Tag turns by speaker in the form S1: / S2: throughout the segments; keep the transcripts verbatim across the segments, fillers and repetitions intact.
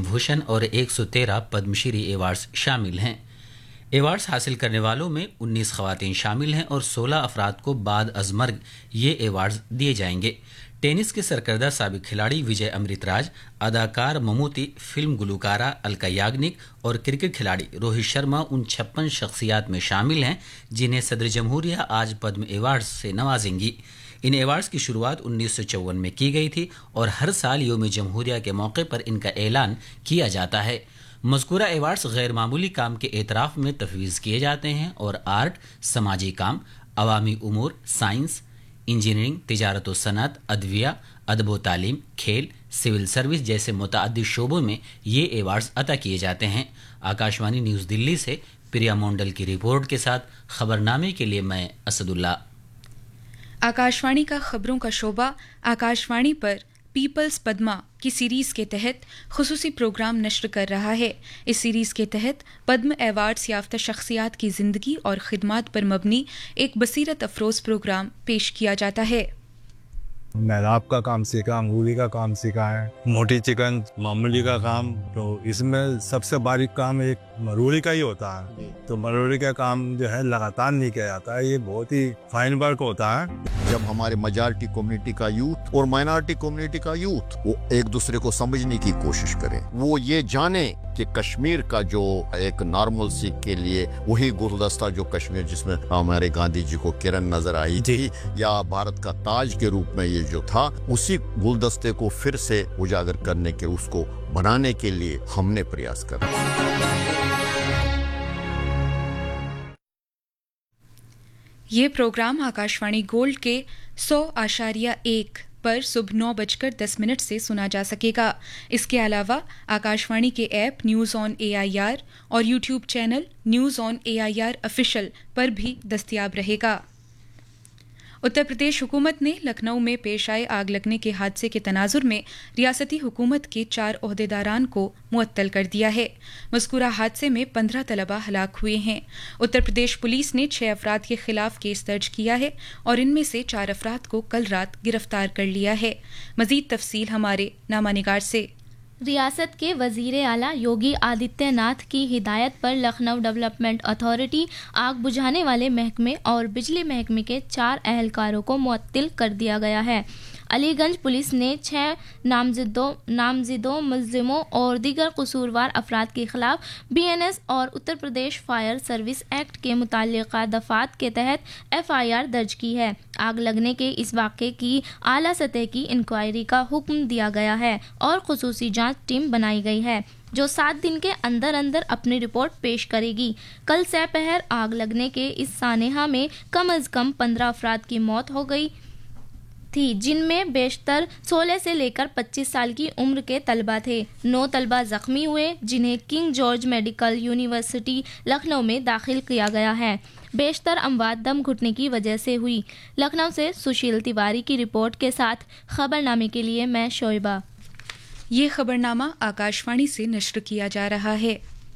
S1: بھوشن اور ایک سو تیرہ پدم شری ایوارڈز شامل ہیں۔ ایوارڈز حاصل کرنے والوں میں انیس خواتین شامل ہیں اور سولہ افراد کو بعد از مرگ یہ ایوارڈز دیے جائیں گے۔ ٹینس کے سرکردہ سابق کھلاڑی وجے امرت راج، اداکار مموتی، فلم گلوکارہ الکا یاگنک اور کرکٹ کھلاڑی روہت شرما ان چھپن شخصیات میں شامل ہیں جنہیں صدر جمہوریہ آج پدم ایوارڈز سے نوازیں گی۔ ان ایوارڈز کی شروعات انیس سو چون میں کی گئی تھی اور ہر سال یوم جمہوریہ کے موقع پر ان کا اعلان کیا جاتا ہے۔ مذکورہ ایوارڈز غیر معمولی کام کے اعتراف میں تفویض کیے جاتے ہیں اور آرٹ، سماجی کام، عوامی امور، سائنس، انجینئرنگ، تجارت و صنعت، ادویہ، ادب و تعلیم، کھیل، سول سروس جیسے متعدد شعبوں میں یہ ایوارڈز عطا کیے جاتے ہیں۔ آکاشوانی نیوز دلی سے پریا مونڈل کی رپورٹ کے ساتھ خبرنامے کے لیے میں اسد اللہ۔
S2: آکاشوانی کا خبروں کا شعبہ آکاشوانی پر پیپلز پدما کی سیریز کے تحت خصوصی پروگرام نشر کر رہا ہے۔ اس سیریز کے تحت پدم ایوارڈز یافتہ شخصیات کی زندگی اور خدمات پر مبنی ایک بصیرت افروز پروگرام پیش کیا جاتا ہے۔
S3: محراب کا کام سیکھا، انگوری کا کام سیکھا ہے، موٹی چکن معمولی کا کام، تو اس میں سب سے باریک کام ایک مروڑی کا ہی ہوتا ہے۔ تو مروڑی کا کام جو ہے لگاتار نہیں کیا جاتا ہے، یہ بہت ہی فائن ورک ہوتا ہے۔
S4: جب ہمارے میجارٹی کمیونٹی کا یوتھ اور مائنارٹی کمیونٹی کا یوتھ وہ ایک دوسرے کو سمجھنے کی کوشش کریں، وہ یہ جانیں کہ کشمیر کا جو ایک نارمل سی کے لیے وہی گلدستہ جو کشمیر جس میں ہمارے گاندھی جی کو کرن نظر آئی تھی یا بھارت کا تاج کے روپ میں یہ جو تھا، اسی گلدستے کو پھر سے اجاگر کرنے کے، اس کو بنانے کے لیے ہم نے پریاس کرا۔
S2: یہ پروگرام آکاشوانی گولڈ کے سو اشاریہ ایک پر صبح نو بج کر دس منٹ سے سنا جا سکے گا۔ اس کے علاوہ آکاشوانی کے app news on a I R اور YouTube channel news on a I R official پر بھی دستیاب رہے گا۔ اتر پردیش حکومت نے لکھنؤ میں پیش آئے آگ لگنے کے حادثے کے تناظر میں ریاستی حکومت کے چار عہدیداران کو معطل کر دیا ہے۔ مذکورہ حادثے میں پندرہ طلبہ ہلاک ہوئے ہیں۔ اتر پردیش پولیس نے چھ افراد کے خلاف کیس درج کیا ہے اور ان میں سے چار افراد کو کل رات گرفتار کر لیا ہے۔ مزید تفصیل ہمارے نامہ نگار سے۔
S5: ریاست کے وزیر اعلیٰ یوگی آدتیہ ناتھ کی ہدایت پر لکھنؤ ڈیولپمنٹ اتھارٹی، آگ بجھانے والے محکمے اور بجلی محکمے کے چار اہلکاروں کو معطل کر دیا گیا ہے۔ علی گنج پولیس نے چھ نامزدوں نامزدوں ملزموں اور دیگر قصوروار افراد کے خلاف بی این ایس اور Uttar Pradesh fire service act کے متعلقہ دفعات کے تحت ایف آئی آر درج کی ہے۔ آگ لگنے کے اس واقعے کی اعلیٰ سطح کی انکوائری کا حکم دیا گیا ہے اور خصوصی جانچ ٹیم بنائی گئی ہے جو سات دن کے اندر اندر اپنی رپورٹ پیش کرے گی۔ کل سہ پہر آگ لگنے کے اس سانحہ میں کم از کم پندرہ افراد کی موت ہو گئی تھی، جن میں بیشتر سولہ سے لے کر پچیس سال کی عمر کے طلبہ تھے۔ نو طلبہ زخمی ہوئے جنہیں king George medical university Lucknow میں داخل کیا گیا ہے۔ بیشتر اموات دم گھٹنے کی وجہ سے ہوئی۔ لکھنؤ سے سشیل تیواری کی رپورٹ کے ساتھ خبرنامے کے لیے میں شعیبہ۔
S2: یہ خبرنامہ آکاشوانی سے نشر کیا جا رہا ہے۔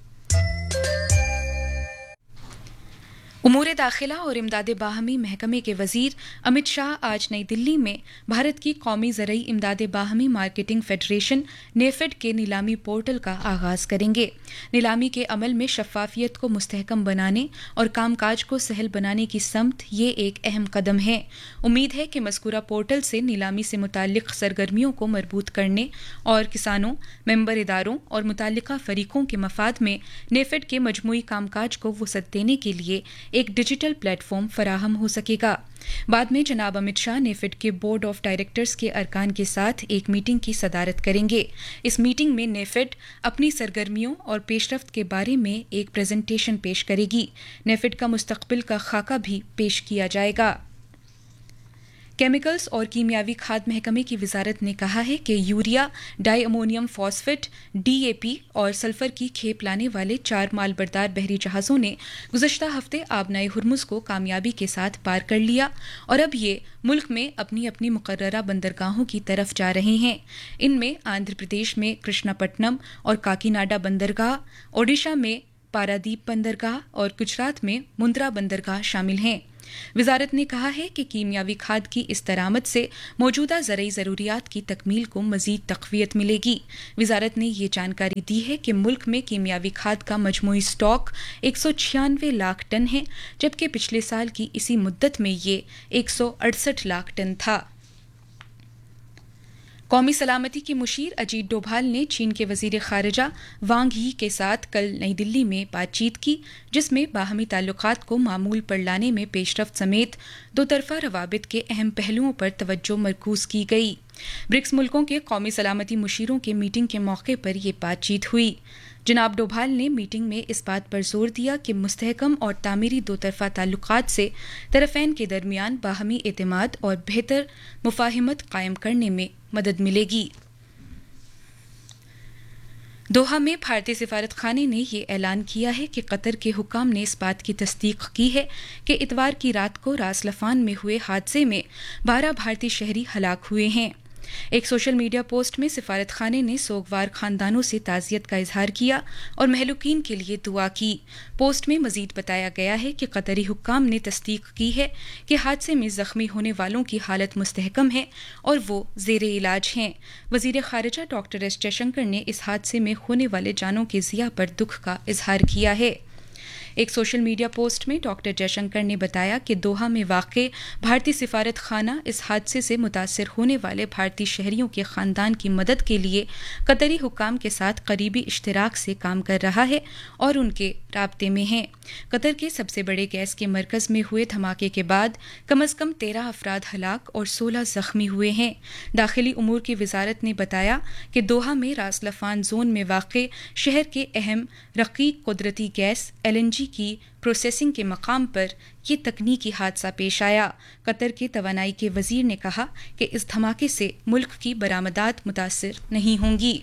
S2: امور داخلہ اور امداد باہمی محکمے کے وزیر امت شاہ آج نئی دلی میں بھارت کی قومی زرعی امداد باہمی مارکیٹنگ فیڈریشن نیفیڈ کے نیلامی پورٹل کا آغاز کریں گے۔ نیلامی کے عمل میں شفافیت کو مستحکم بنانے اور کام کاج کو سہل بنانے کی سمت یہ ایک اہم قدم ہے۔ امید ہے کہ مذکورہ پورٹل سے نیلامی سے متعلق سرگرمیوں کو مربوط کرنے اور کسانوں، ممبر اداروں اور متعلقہ فریقوں کے مفاد میں نیفیڈ کے مجموعی کام کاج کو وسعت دینے کے لیے ایک ڈیجیٹل پلیٹ فارم فراہم ہو سکے گا۔ بعد میں جناب امت شاہ نیفیڈ کے بورڈ آف ڈائریکٹرز کے ارکان کے ساتھ ایک میٹنگ کی صدارت کریں گے۔ اس میٹنگ میں نیفیڈ اپنی سرگرمیوں اور پیش رفت کے بارے میں ایک پریزنٹیشن پیش کرے گی۔ نیفیڈ کا مستقبل کا خاکہ بھی پیش کیا جائے گا۔ کیمیکلز اور کیمیاوی کھاد محکمے کی وزارت نے کہا ہے کہ urea, dye امونیم phosphate, D A پی اور سلفر کی کھیپ لانے والے چار مال بردار بحری جہازوں نے گزشتہ ہفتے آبنائے ہرمز کو کامیابی کے ساتھ پار کر لیا اور اب یہ ملک میں اپنی اپنی مقررہ بندرگاہوں کی طرف جا رہے ہیں۔ ان میں آندھرا پردیش میں کرشنا پٹنم اور کاکیناڈا بندرگاہ، اوڈیشہ میں پارادیپ بندرگاہ اور گجرات میں مندرا بندرگاہ شامل ہیں۔ वजारत ने कहा है कि कीमियावी खाद की इस दरामद से मौजूदा ज़रूरी ज़रूरियात की तकमील को मज़ीद तक़वियत मिलेगी। वजारत ने ये जानकारी दी है कि मुल्क में कीमियावी खाद का मजमूई स्टॉक एक सौ छियानवे लाख टन है, जबकि पिछले साल की इसी मुद्दत में ये एक सौ अड़सठ लाख टन था। कौमी सलामती के मुशीर अजीत डोभाल ने चीन के वजीर खारजा वांग यी के साथ कल नई दिल्ली में बातचीत की, जिसमें बाहमी ताल्लुकात को मामूल पर लाने में पेशरफ्त समेत दो तरफा रवाबित के अहम पहलुओं पर तवज्जो मरकूज की गई। ब्रिक्स मुल्कों के कौमी सलामती मुशीरों के मीटिंग के मौके पर यह बातचीत हुई। जनाब डोभाल ने मीटिंग में इस बात पर जोर दिया कि मुस्तहकम और तामीरी दो तरफा ताल्लुकात से तरफैन के दरमियान बाहमी एतमाद और बेहतर मुफाहिमत कायम करने में मदद मिलेगी। दोहा में भारतीय सिफारत खाने ने यह ऐलान किया है कि कतर के हुक्काम ने इस बात की तस्दीक की है कि इतवार की रात को रास लफान में हुए हादसे में बारह भारतीय शहरी हलाक हुए हैं। एक सोशल मीडिया पोस्ट में सिफारत खाने ने सोगवार खानदानों से ताज़ियत का इजहार किया और महलूकीन के लिए दुआ की। पोस्ट में मजीद बताया गया है कि कतरी हुक्काम ने तस्दीक की है कि हादसे में जख्मी होने वालों की हालत मुस्तहकम है और वो जेर इलाज हैं। वजीर खारिजा डॉक्टर एस जयशंकर ने इस हादसे में होने वाले जानों के ज़िया पर दुख का इजहार किया है। एक सोशल मीडिया पोस्ट में डॉक्टर जयशंकर ने बताया कि दोहा में वाक़े भारतीय सिफारत खाना इस हादसे से मुतासर होने वाले भारतीय शहरियों के ख़ानदान की मदद के लिए कतरी हुक्काम के साथ करीबी इश्तराक से काम कर रहा है और उनके राब्ते में है। कतर के सबसे बड़े गैस के मरकज़ में हुए धमाके के बाद कम अज़ कम तेरह अफराद हलाक और सोलह ज़ख्मी हुए हैं। दाखिली उमूर की वजारत ने बताया कि दोहा में रास लफान जोन में वाक़े शहर के अहम रक़ीक कुदरती गैस एल एन जी की प्रोसेसिंग के मकाम पर यह तकनीकी हादसा पेश आया। कतर के तवानाई के वजीर ने कहा कि इस धमाके से मुल्क की बरामदात मुतासिर नहीं होंगी।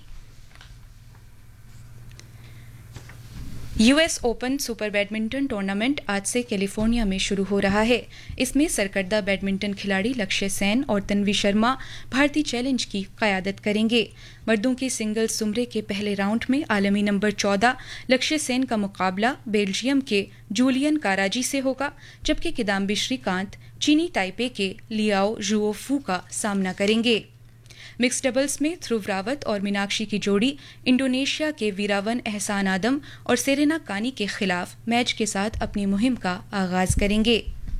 S2: US open super badminton tournament आज से कैलिफोर्निया में शुरू हो रहा है। इसमें सरकर्दा बैडमिंटन खिलाड़ी लक्ष्य सेन और तन्वी शर्मा भारतीय चैलेंज की क़यादत करेंगे। मर्दों के सिंगल्स जुमरे के पहले राउंड में आलमी नंबर चौदह लक्ष्य सेन का मुकाबला बेल्जियम के जूलियन काराजी से होगा, जबकि किदाम्बी श्रीकांत चीनी ताइपे के लियाओ जुओफू का सामना करेंगे। मिक्स डबल्स में ध्रुव रावत और मीनाक्षी की जोड़ी इंडोनेशिया के वीरावन एहसान आदम और सेरेना कानी के खिलाफ मैच के साथ अपनी मुहिम का आगाज करेंगे।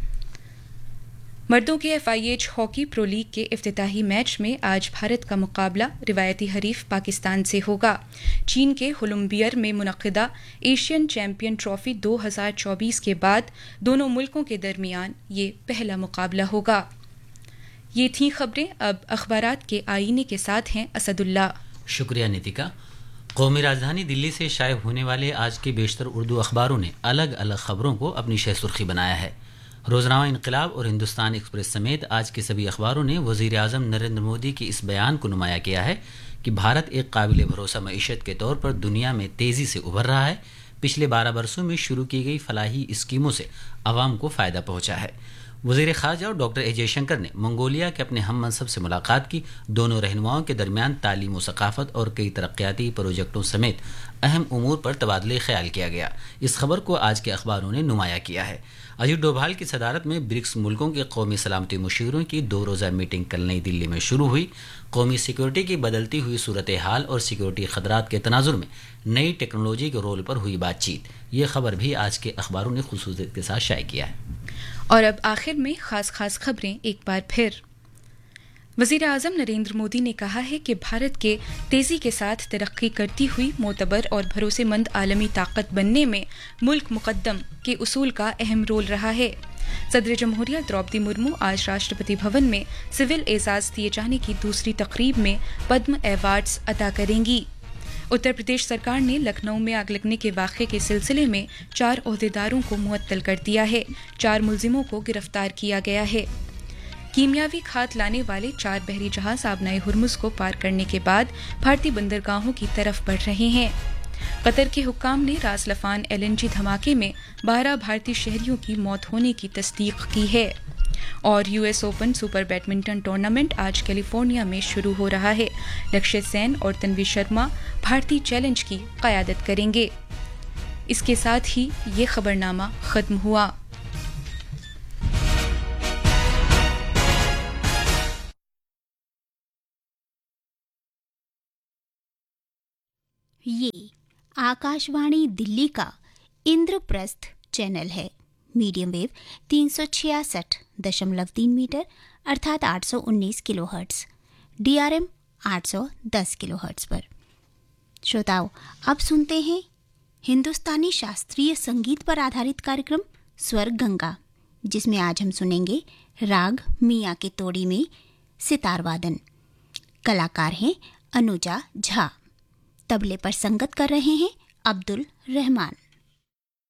S2: मर्दों के F I H hockey pro league के इफ्तिताही मैच में आज भारत का मुकाबला रिवायती हरीफ पाकिस्तान से होगा। चीन के हुलुम्बियर में मुनक़िदा एशियन चैंपियन ट्रॉफी दो हज़ार चौबीस के बाद दोनों मुल्कों के दरमियान ये पहला मुकाबला होगा। ये थी खबरें। अब अखबारात के आईने के साथ हैं असदुल्ला।
S1: शुक्रिया नितिका। कौमी राजधानी दिल्ली से शाये होने वाले आज के बेशतर उर्दू अखबारों ने अलग अलग खबरों को अपनी शह सुर्खी बनाया है। रोज़नामा इनकलाब और हिंदुस्तान एक्सप्रेस समेत आज के सभी अखबारों ने वज़ीर आज़म नरेंद्र मोदी के इस बयान को नुमाया किया है कि भारत एक काबिल भरोसा मईशत के तौर पर दुनिया में तेज़ी से उभर रहा है। पिछले बारह बरसों में शुरू की गई फलाही स्कीमों से आवाम को फ़ायदा पहुँचा है। वज़ीर ख़ारजा और डॉक्टर ए जयशंकर ने मंगोलिया के अपने हम मनसब से मुलाकात की। दोनों रहनुमाओं के दरमियान तालीम और सकाफत और कई तरक्याती प्रोजेक्टों समेत अहम उमूर पर तबादले ख्याल किया गया। इस खबर को आज के अखबारों ने नुमाया किया है। अजीत डोभाल की सदारत में ब्रिक्स मुल्कों के कौमी सलामती मुशीरों की दो रोज़ा मीटिंग कल नई दिल्ली में शुरू हुई। कौमी सिक्योरिटी की बदलती हुई सूरत हाल और सिक्योरिटी खतरात के तनाजुर में नई टेक्नोलॉजी के रोल पर हुई बातचीत, ये खबर भी आज के अखबारों ने खुसूसियत के साथ शाये किया है।
S2: और अब आखिर में खास खास खबरें एक बार फिर। वज़ीर आज़म नरेंद्र मोदी ने कहा है कि भारत के तेज़ी के साथ तरक्की करती हुई मोतबर और भरोसेमंद आलमी ताकत बनने में मुल्क मुक़द्दम के उसूल का अहम रोल रहा है। सदर जमहूरिया द्रौपदी मुर्मू आज राष्ट्रपति भवन में सिविल एजाज़ दिए जाने की दूसरी तकरीब में पद्म अवार्ड्स अता करेंगी। उत्तर प्रदेश सरकार ने लखनऊ में आग लगने के वाक़े के सिलसिले में चार ओहदेदारों को मुअत्तल कर दिया है। चार मुलजिमों को गिरफ्तार किया गया है। कीमियावी खाद लाने वाले चार बहरी जहाज आबनाए हुर्मुज़ को पार करने के बाद भारतीय बंदरगाहों की तरफ बढ़ रहे हैं। कतर के हुक्काम ने रास लफान एल एन जी धमाके में बारह भारतीय शहरियों की मौत होने की तस्दीक की है। और US open super badminton tournament आज कैलिफोर्निया में शुरू हो रहा है। लक्ष्य सेन और तन्वी शर्मा भारतीय चैलेंज की क़यादत करेंगे। इसके साथ ही ये खबरनामा ख़त्म हुआ।
S6: ये आकाशवाणी दिल्ली का इंद्रप्रस्थ चैनल है। मीडियम वेव तीन सौ छियासठ दशमलव तीन मीटर अर्थात आठ सौ उन्नीस kilo hertz, D R M आठ सौ दस किलो हर्ट्स पर। श्रोताओं, अब सुनते हैं हिंदुस्तानी शास्त्रीय संगीत पर आधारित कार्यक्रम स्वर गंगा, जिसमें आज हम सुनेंगे राग मियाँ की तोड़ी में सितार वादन। कलाकार हैं अनुजा झा। तबले पर संगत कर रहे हैं अब्दुल रहमान।